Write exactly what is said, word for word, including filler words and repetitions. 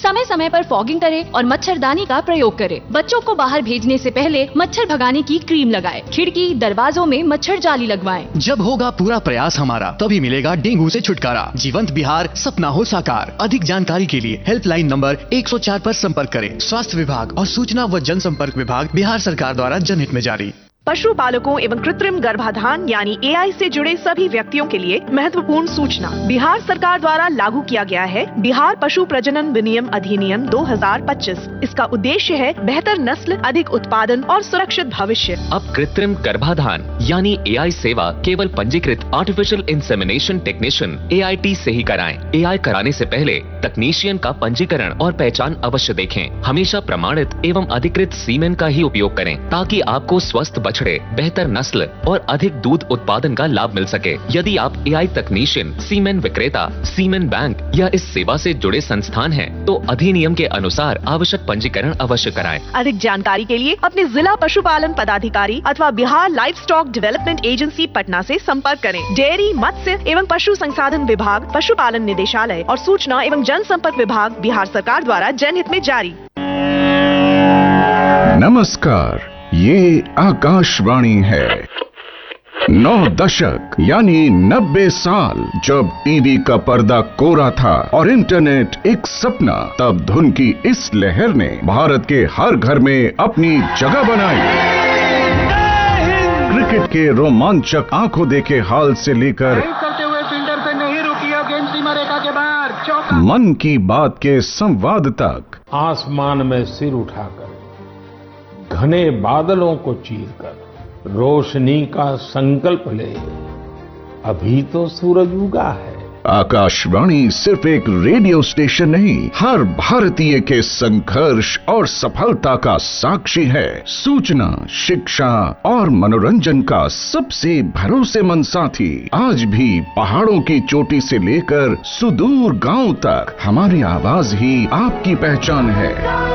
समय समय पर फॉगिंग करें और मच्छरदानी का प्रयोग करें। बच्चों को बाहर भेजने से पहले मच्छर भगाने की क्रीम लगाएं। खिड़की दरवाजों में मच्छर जाली लगवाएं। जब होगा पूरा प्रयास हमारा तभी मिलेगा डेंगू से छुटकारा। जीवंत बिहार, सपना हो साकार। अधिक जानकारी के लिए हेल्पलाइन नंबर एक सौ चार पर संपर्क करें। स्वास्थ्य विभाग और सूचना व जनसंपर्क विभाग, बिहार सरकार द्वारा जनहित में जारी। पशुपालकों एवं कृत्रिम गर्भाधान यानी ए आई से जुड़े सभी व्यक्तियों के लिए महत्वपूर्ण सूचना। बिहार सरकार द्वारा लागू किया गया है बिहार पशु प्रजनन विनियम अधिनियम दो हज़ार पच्चीस। इसका उद्देश्य है बेहतर नस्ल, अधिक उत्पादन और सुरक्षित भविष्य। अब कृत्रिम गर्भाधान यानी ए आई सेवा केवल पंजीकृत artificial insemination technician A I T से ही कराएं। ए आई कराने से पहले तकनीशियन का पंजीकरण और पहचान अवश्य देखें। हमेशा प्रमाणित एवं अधिकृत सीमेन का ही उपयोग करें ताकि आपको स्वस्थ बछड़े, बेहतर नस्ल और अधिक दूध उत्पादन का लाभ मिल सके। यदि आप ए आई तकनीशियन, सीमेन विक्रेता, सीमेन बैंक या इस सेवा से जुड़े संस्थान हैं, तो अधिनियम के अनुसार आवश्यक पंजीकरण अवश्य कराएं। अधिक जानकारी के लिए अपने जिला पशुपालन पदाधिकारी अथवा Bihar life stock development agency Patna से संपर्क करें। डेयरी, मत्स्य एवं पशु संसाधन विभाग, पशुपालन निदेशालय और सूचना एवं जनसंपर्क विभाग, बिहार सरकार द्वारा जनहित में जारी। नमस्कार, ये आकाशवाणी है। नौ दशक यानी नब्बे साल जब टीवी का पर्दा कोरा था और इंटरनेट एक सपना, तब धुन की इस लहर ने भारत के हर घर में अपनी जगह बनाई। क्रिकेट के रोमांचक आंखों देखे हाल से लेकर करते हुए फील्डर से नहीं रुकी और गेंद सीमा रेखा के बाहर, चौका। मन की बात के संवाद तक, आसमान में सिर उठाकर, घने बादलों को चीरकर रोशनी का संकल्प ले, अभी तो सूरज उगा है। आकाशवाणी सिर्फ एक रेडियो स्टेशन नहीं, हर भारतीय के संघर्ष और सफलता का साक्षी है। सूचना, शिक्षा और मनोरंजन का सबसे भरोसेमंद साथी। आज भी पहाड़ों की चोटी से लेकर सुदूर गांव तक हमारी आवाज ही आपकी पहचान है।